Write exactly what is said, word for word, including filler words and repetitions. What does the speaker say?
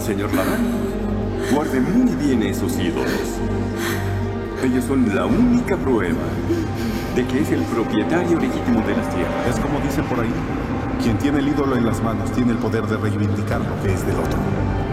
señor Laban. Guarde muy bien esos ídolos. Ellos son la única prueba de que es el propietario legítimo de las tierras. Es como dicen por ahí. Quien tiene el ídolo en las manos tiene el poder de reivindicar lo que es del otro.